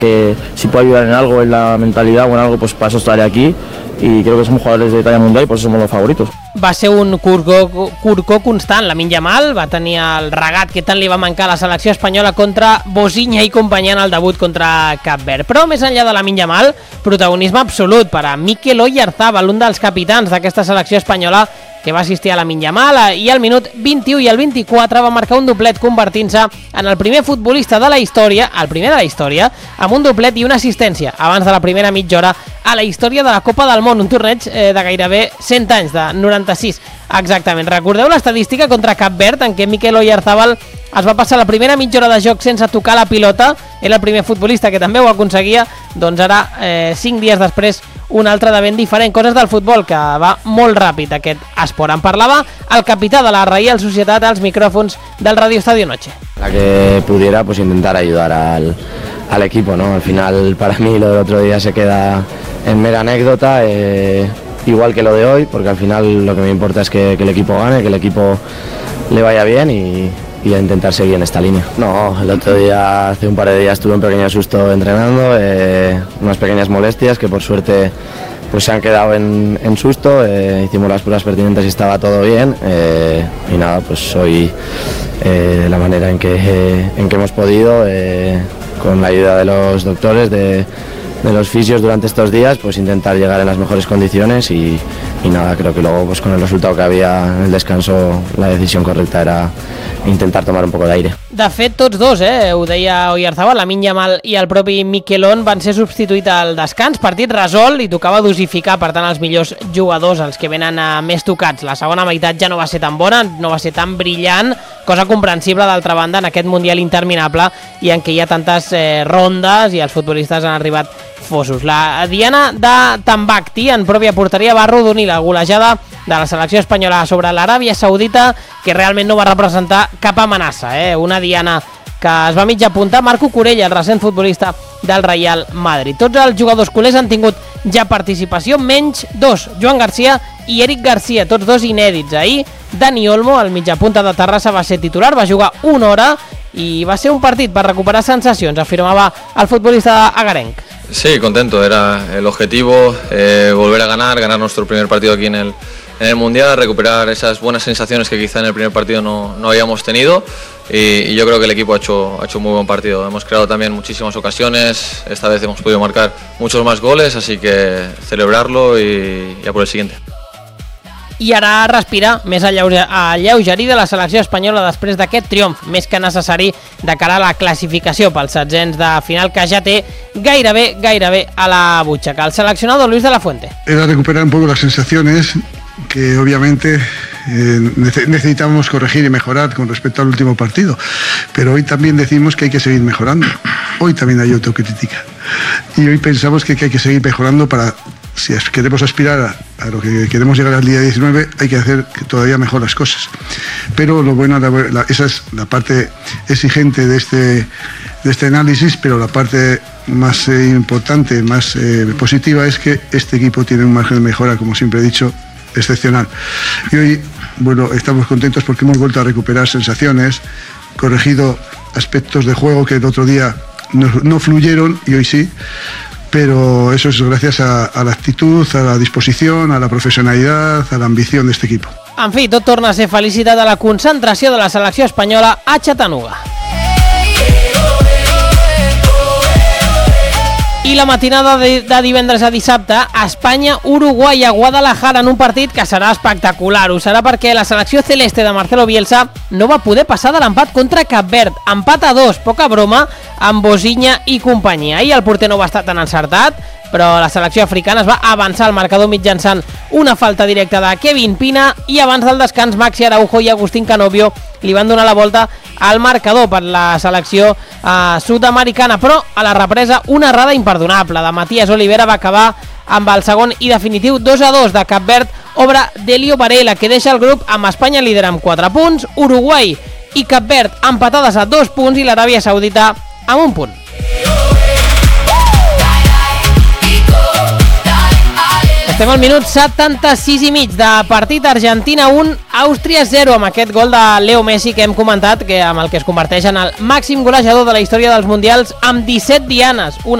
Si puedo ayudar en algo, en la mentalidad o en algo, pues para eso estaré aquí, y creo que somos jugadores de talla mundial y por eso somos los favoritos. Va ser un corcó constant. Lamine Yamal va tenir el regat que tant li va mancar a la selecció espanyola contra Bosinha i companyia en el debut contra Cap Verd. Però més enllà de Lamine Yamal, protagonisme absolut per a Mikel Oyarzabal, un dels capitans d'aquesta selecció espanyola que va assistir a Lamine Yamal, i al minut 21 i el 24 va marcar un doblet, convertint-se en el primer futbolista de la història, el primer de la història, amb un doblet i una assistència abans de la primera mitja hora a la història de la Copa del Món, un torneig de gairebé 100 anys, de 96 exactament. Recordeu l'estadística contra Cap Verd, en què Mikel Oyarzabal es va passar la primera mitja hora de joc sense tocar la pilota, era el primer futbolista que també ho aconseguia, doncs ara, 5 dies després, un altre de ben diferent. Coses del futbol, que va molt ràpid aquest esport. En parlava el capità de la Reial Societat als micròfons del Radio Estadio Noche. La que pudiera, pues intentar ayudar al equipo, ¿no? Al final, para mí, lo del otro día se queda en mera anécdota, igual que lo de hoy, porque al final lo que me importa es que el equipo gane, que el equipo le vaya bien y a intentar seguir en esta línea. No, el otro día, hace un par de días, tuve un pequeño susto entrenando, unas pequeñas molestias que por suerte pues se han quedado en susto, hicimos las pruebas pertinentes y estaba todo bien, y nada, pues hoy de la manera en que hemos podido, con la ayuda de los doctores, de los fisios durante estos días, pues intentar llegar en las mejores condiciones y nada, creo que luego pues con el resultado que había en el descanso la decisión correcta era intentar tomar un poco de aire. De fet, tots dos, ho deia Oyarzabal, Lamine Yamal i el propi Miquelón van ser substituïts al descans, partit resolt, i tocava dosificar, per tant, els millors jugadors, els que venen més tocats. La segona meitat ja no va ser tan bona, no va ser tan brillant, cosa comprensible d'altra banda en aquest Mundial interminable i en què hi ha tantes rondes i els futbolistes han arribat fosos. La diana de Tambacti en pròpia porteria va arrodonir la golejada de la selecció espanyola sobre l'Aràbia Saudita, que realment no va representar cap amenaça, una diana que es va mig apuntar Marco Corella, el recent futbolista del Real Madrid. Tots els jugadors culers han tingut ja participació, menys dos, Joan Garcia i Eric Garcia, tots dos inèdits. Ahir, Dani Olmo, el mitjapunta de Terrassa, va ser titular, va jugar una hora i va ser un partit per recuperar sensacions, afirmava el futbolista agarenc. Sí, contento, era el objetivo, volver a ganar nuestro primer partido aquí en el Mundial, recuperar esas buenas sensaciones que quizá en el primer partido no habíamos tenido, y yo creo que el equipo ha hecho un muy buen partido. Hemos creado también muchísimas ocasiones, esta vez hemos podido marcar muchos más goles, así que celebrarlo y a por el siguiente. I ara respira més alleugerir de la selecció espanyola després d'aquest triomf, més que necessari de cara a la classificació pels setzents de final que ja té gairebé a la butxaca. El seleccionador Luis de la Fuente. Era recuperar un poco las sensaciones que obviamente necesitamos corregir y mejorar con respecto al último partido, pero hoy también decimos que hay que seguir mejorando. Hoy también hay autocrítica y hoy pensamos que hay que seguir mejorando para, si queremos aspirar a lo que queremos llegar al día 19, hay que hacer todavía mejor las cosas. Pero lo bueno, esa es la parte exigente de este análisis, pero la parte más importante, más positiva, es que este equipo tiene un margen de mejora, como siempre he dicho, excepcional. Y hoy, bueno, estamos contentos porque hemos vuelto a recuperar sensaciones, corregido aspectos de juego que el otro día no fluyeron y hoy sí. Pero eso es gracias a la actitud, a la disposición, a la profesionalidad, a la ambición de este equipo. En fi, tot torna a ser felicitat a la concentració de la selecció espanyola a Chattanooga. I la matinada de divendres a dissabte, Espanya-Uruguai a Guadalajara, en un partit que serà espectacular. Ho serà perquè la selecció celeste de Marcelo Bielsa no va poder passar de l'empat contra Cap Verd. Empat a 2, poca broma, amb Bosinha i companyia. Ahir el porter no va estar tan encertat, però la selecció africana es va avançar al marcador mitjançant una falta directa de Kevin Pina, i abans del descans Maxi Araujo i Agustín Canovio li van donar la volta al marcador per la selecció sud-americana, però a la represa una errada imperdonable de Matías Olivera va acabar amb el segon i definitiu 2-2 de Cap Verd, obra d'Elio Varela, que deixa el grup amb Espanya líder amb 4 punts, Uruguai i Cap Verd empatades a 2 punts i l'Aràbia Saudita amb 1 punt. Estem al minut 76 i mig de partit. Argentina 1, Àustria 0, amb aquest gol de Leo Messi que hem comentat, amb el que es converteix en el màxim golejador de la història dels mundials amb 17 dianes.